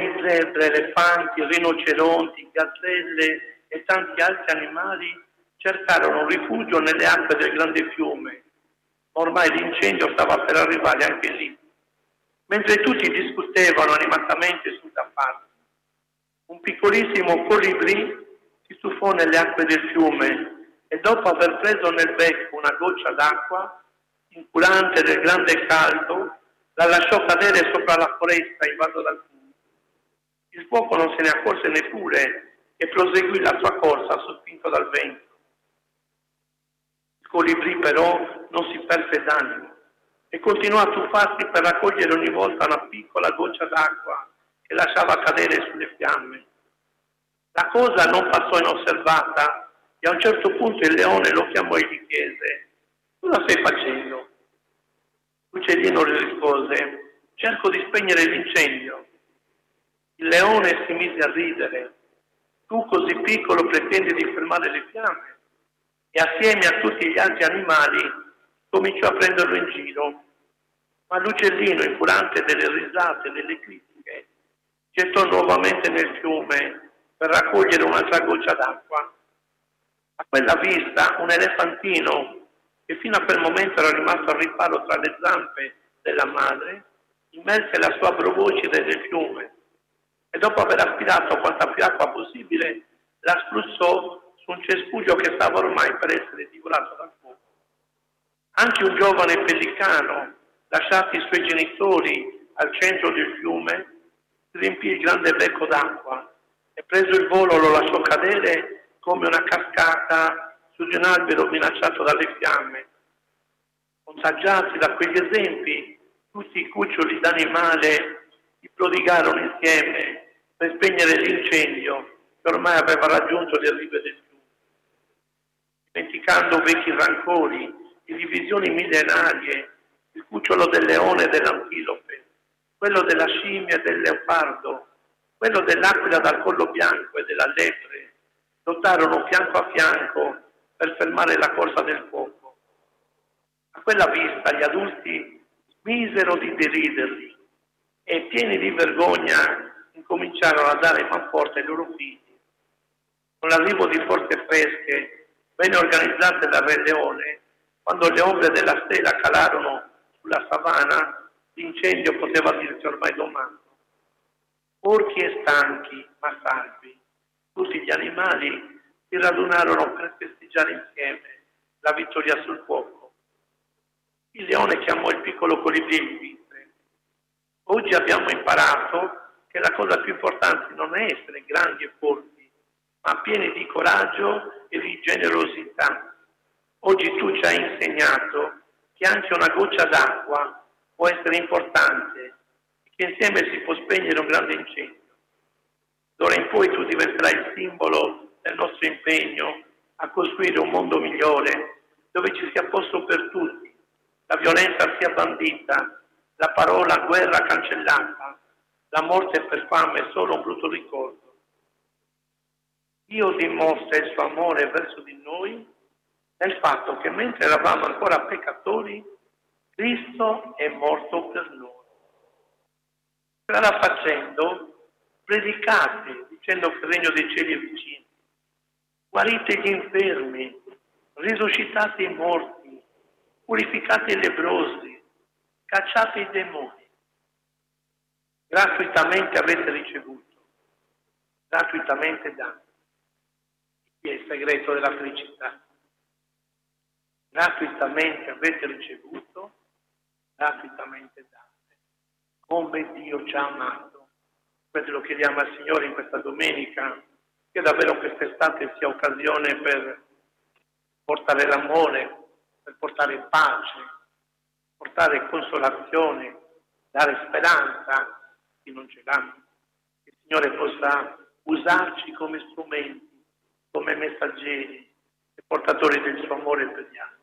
leoni, zebre, elefanti, rinoceronti, gazzelle e tanti altri animali cercarono rifugio nelle acque del grande fiume. Ormai l'incendio stava per arrivare anche lì. Mentre tutti discutevano animatamente sul da fare, un piccolissimo colibrì si tuffò nelle acque del fiume e dopo aver preso nel becco una goccia d'acqua, incurante del grande caldo, la lasciò cadere sopra la foresta invaso dal fumo. Il fuoco non se ne accorse neppure e proseguì la sua corsa sospinto dal vento. Il colibrì però non si perse d'animo e continuò a tuffarsi per raccogliere ogni volta una piccola goccia d'acqua che lasciava cadere sulle fiamme. La cosa non passò inosservata e a un certo punto il leone lo chiamò e gli chiese: «Cosa stai facendo?» L'uccellino le rispose: «Cerco di spegnere l'incendio». Il leone si mise a ridere: «Tu così piccolo pretendi di fermare le fiamme?» E assieme a tutti gli altri animali cominciò a prenderlo in giro. Ma l'uccellino, incurante delle risate e delle critiche, gettò nuovamente nel fiume per raccogliere un'altra goccia d'acqua. A quella vista un elefantino, che fino a quel momento era rimasto al riparo tra le zampe della madre, immerse la sua proboscide nel fiume e dopo aver aspirato quanta più acqua possibile la spruzzò su un cespuglio che stava ormai per essere divorato dal fuoco. Anche un giovane pellicano, lasciati i suoi genitori al centro del fiume, si riempì il grande becco d'acqua e preso il volo lo lasciò cadere come una cascata su di un albero minacciato dalle fiamme. Contagiati da quegli esempi, tutti i cuccioli d'animale si prodigarono insieme per spegnere l'incendio che ormai aveva raggiunto le rive del fiume. Dimenticando vecchi rancori e divisioni millenarie, il cucciolo del leone e dell'antilope, quello della scimmia e del leopardo, quello dell'aquila dal collo bianco e della lepre, lottarono fianco a fianco per fermare la corsa del fuoco. A quella vista gli adulti smisero di deriderli e, pieni di vergogna, incominciarono a dare manforte ai loro figli. Con l'arrivo di forze fresche, ben organizzate dal Re Leone, quando le ombre della stella calarono sulla savana, l'incendio poteva dirsi ormai domato. Orchi e stanchi, ma salvi, tutti gli animali si radunarono per festeggiare insieme la vittoria sul fuoco. Il leone chiamò il piccolo colibrì e gli disse: «Oggi abbiamo imparato che la cosa più importante non è essere grandi e forti, ma pieni di coraggio e di generosità. Oggi tu ci hai insegnato che anche una goccia d'acqua può essere importante e che insieme si può spegnere un grande incendio. D'ora in poi tu diventerai il simbolo del nostro impegno a costruire un mondo migliore, dove ci sia posto per tutti, la violenza sia bandita, la parola guerra cancellata, la morte per fame è solo un brutto ricordo. Dio dimostra il suo amore verso di noi nel fatto che mentre eravamo ancora peccatori, Cristo è morto per noi. Strada facendo, predicate dicendo che il regno dei cieli è vicino. Guarite gli infermi, risuscitate i morti, purificate i lebbrosi, cacciate i demoni. Gratuitamente avete ricevuto, gratuitamente date. Qui è il segreto della felicità. Gratuitamente avete ricevuto, gratuitamente date. Come Dio ci ha amato. Questo lo chiediamo al Signore in questa domenica, che davvero quest'estate sia occasione per portare l'amore, per portare pace, portare consolazione, dare speranza a chi non ce l'ha. Che il Signore possa usarci come strumenti, come messaggeri e portatori del suo amore per gli altri.